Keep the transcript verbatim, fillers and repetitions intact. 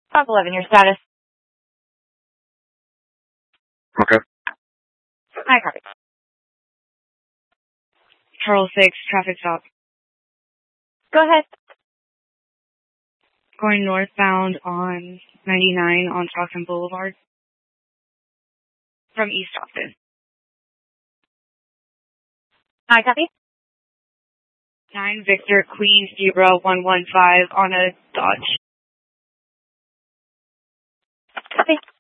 five eleven, your status. Okay. Hi, copy. Charles six, traffic stop. Go ahead. Going northbound on ninety-nine on Stockton Boulevard. From East Stockton. Hi, copy. nine Victor Queen Zebra one one five on a Dodge. Copy.